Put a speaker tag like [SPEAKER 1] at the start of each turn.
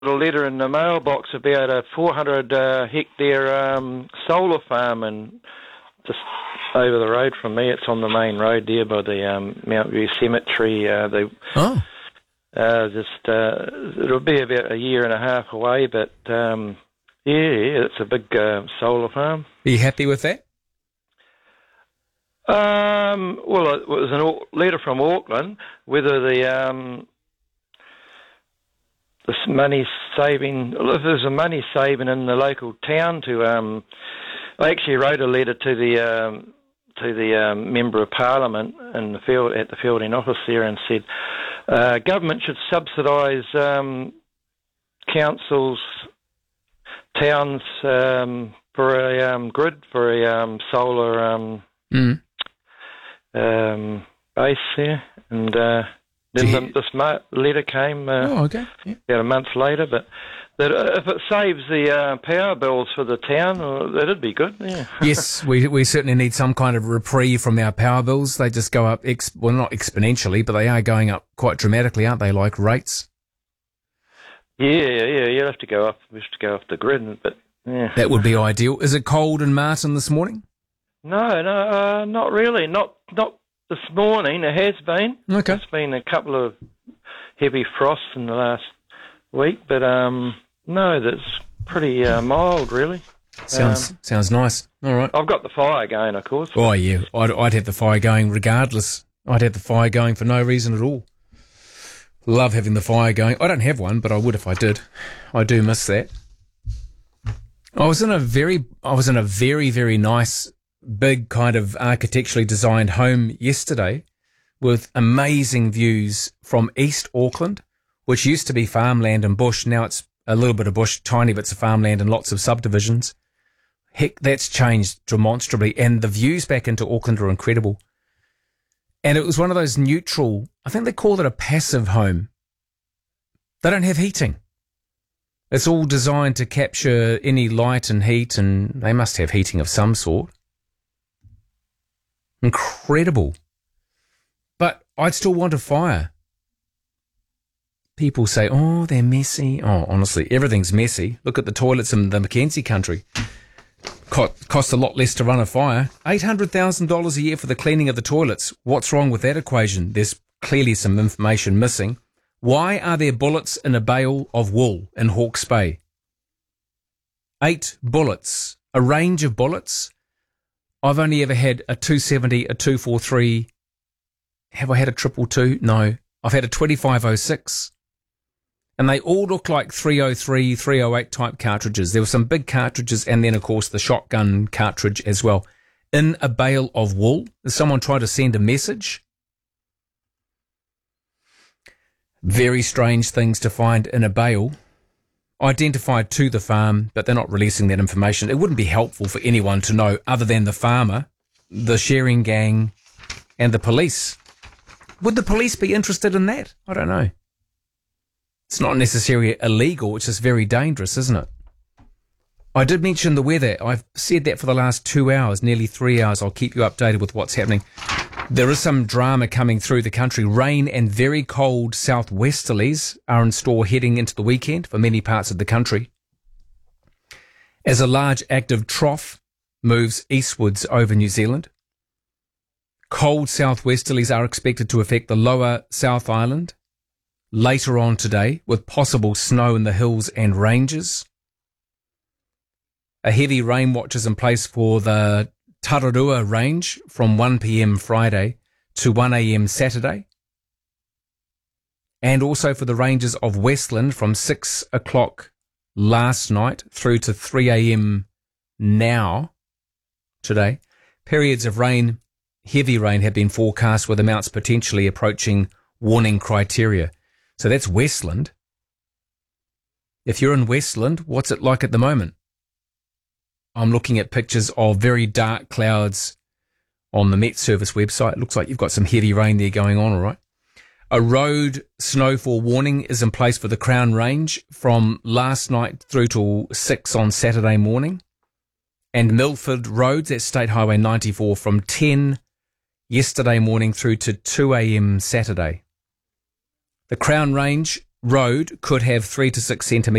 [SPEAKER 1] a letter in the mailbox about a 400 hectare solar farm, and just over the road from me. It's on the main road there by the Mount View Cemetery. It'll be about a year and a half away, but it's a big solar farm.
[SPEAKER 2] Are you happy with that?
[SPEAKER 1] Well, it was a letter from Auckland whether this money saving, if there's a money saving in the local town to. I actually wrote a letter to the member of parliament in the field at the fielding office there and said government should subsidise councils, towns for a grid for a solar base there, and then this letter came about a month later, but that if it saves the power bills for the town, that'd be good, yeah.
[SPEAKER 2] Yes, we certainly need some kind of reprieve from our power bills. They just go up, not exponentially, but they are going up quite dramatically, aren't they, like rates?
[SPEAKER 1] Yeah, you have to go off the grid, but yeah.
[SPEAKER 2] That would be ideal. Is it cold in Martin this morning?
[SPEAKER 1] No, not really. Not this morning. It has been.
[SPEAKER 2] Okay.
[SPEAKER 1] It's been a couple of heavy frosts in the last week, but no, that's pretty mild, really.
[SPEAKER 2] Sounds nice. All right.
[SPEAKER 1] I've got the fire going, of course.
[SPEAKER 2] Oh, yeah. I'd have the fire going regardless. I'd have the fire going for no reason at all. Love having the fire going. I don't have one, but I would if I did. I do miss that. I was in a very, very nice, big kind of architecturally designed home yesterday with amazing views from East Auckland, which used to be farmland and bush. Now it's a little bit of bush, tiny bits of farmland and lots of subdivisions. Heck, that's changed demonstrably, and the views back into Auckland are incredible. And it was one of those neutral, I think they call it a passive home. They don't have heating. It's all designed to capture any light and heat, and they must have heating of some sort. Incredible. But I'd still want a fire. People say, oh, they're messy. Oh, honestly, everything's messy. Look at the toilets in the Mackenzie country. Cost a lot less to run a fire. $800,000 a year for the cleaning of the toilets. What's wrong with that equation? There's clearly some information missing. Why are there bullets in a bale of wool in Hawke's Bay? 8 bullets. A range of bullets. I've only ever had a 270, a 243. Have I had a 222? No. I've had a 2506. And they all look like 303, 308 type cartridges. There were some big cartridges and then, of course, the shotgun cartridge as well. In a bale of wool. Is someone trying to send a message? Very strange things to find in a bale. Identified to the farm, but they're not releasing that information. It wouldn't be helpful for anyone to know other than the farmer, the sharing gang, and the police. Would the police be interested in that? I don't know. It's not necessarily illegal, it's just very dangerous, isn't it? I did mention the weather. I've said that for the last 2 hours, nearly 3 hours. I'll keep you updated with what's happening. There is some drama coming through the country. Rain and very cold southwesterlies are in store heading into the weekend for many parts of the country. As a large active trough moves eastwards over New Zealand, cold southwesterlies are expected to affect the lower South Island later on today, with possible snow in the hills and ranges. A heavy rain watch is in place for the Tararua range from 1 p.m. Friday to 1 a.m. Saturday, and also for the ranges of Westland from 6 o'clock last night through to 3 a.m. now today. Periods of rain, heavy rain, have been forecast with amounts potentially approaching warning criteria. So that's Westland. If you're in Westland, what's it like at the moment? I'm looking at pictures of very dark clouds on the Met Service website. It looks like you've got some heavy rain there going on, all right? A road snowfall warning is in place for the Crown Range from last night through till 6 on Saturday morning. And Milford Roads at State Highway 94 from 10 yesterday morning through to 2 a.m. Saturday. The Crown Range road could have 3 to 6 centimetres